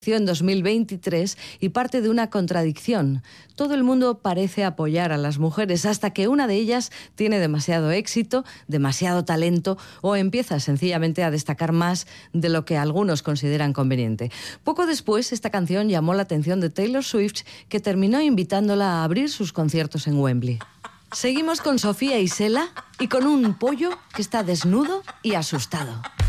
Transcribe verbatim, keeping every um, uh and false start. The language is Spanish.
en dos mil veintitrés y parte de una contradicción. Todo el mundo parece apoyar a las mujeres hasta que una de ellas tiene demasiado éxito, demasiado talento o empieza sencillamente a destacar más de lo que algunos consideran conveniente. Poco después, esta canción llamó la atención de Taylor Swift, que terminó invitándola a abrir sus conciertos en Wembley. Seguimos con Sofía y Sela y con un pollo que está desnudo y asustado.